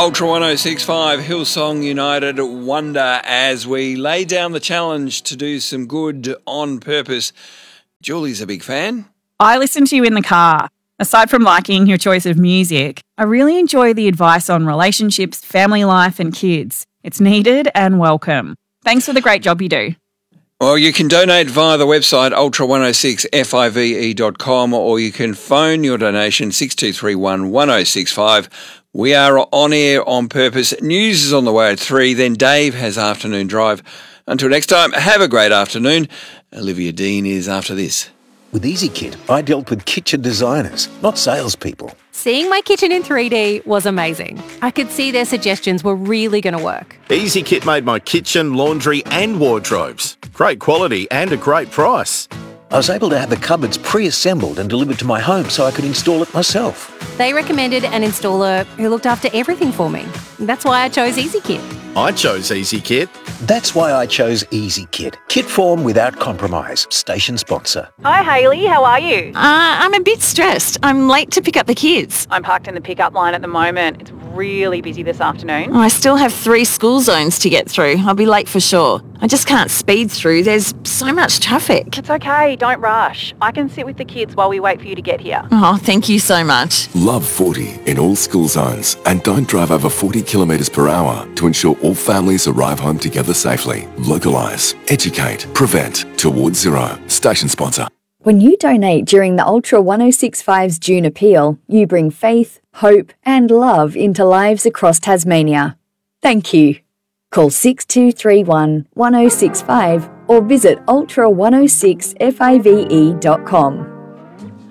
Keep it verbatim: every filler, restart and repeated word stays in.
Ultra one oh six point five, Hillsong United Wonder, as we lay down the challenge to do some good on purpose. Julie's a big fan. I listen to you in the car. Aside from liking your choice of music, I really enjoy the advice on relationships, family life and kids. It's needed and welcome. Thanks for the great job you do. Well, you can donate via the website ultra one oh six five dot com, or you can phone your donation six two three one, one oh six five. We are on air on purpose. News is on the way at three. Then Dave has Afternoon Drive. Until next time, have a great afternoon. Olivia Dean is after this. With EasyKit, I dealt with kitchen designers, not salespeople. Seeing my kitchen in three D was amazing. I could see their suggestions were really going to work. EasyKit made my kitchen, laundry and wardrobes. Great quality and a great price. I was able to have the cupboards pre-assembled and delivered to my home so I could install it myself. They recommended an installer who looked after everything for me. That's why I chose EasyKit. I chose EasyKit. That's why I chose EasyKit. Kit form without compromise. Station sponsor. Hi Hayley, how are you? Uh, I'm a bit stressed. I'm late to pick up the kids. I'm parked in the pickup line at the moment. It's really busy this afternoon. Oh, I still have three school zones to get through. I'll be late for sure. I just can't speed through. There's so much traffic. It's okay, don't rush. I can sit with the kids while we wait for you to get here. Oh, thank you so much. Love forty in all school zones and don't drive over forty kilometres per hour to ensure all families arrive home together safely. Localise, educate, prevent, towards zero. Station sponsor. When you donate during the Ultra one oh six point five's June appeal, you bring faith, hope and love into lives across Tasmania. Thank you. Call six two three one, one oh six five or visit ultra one oh six five dot com.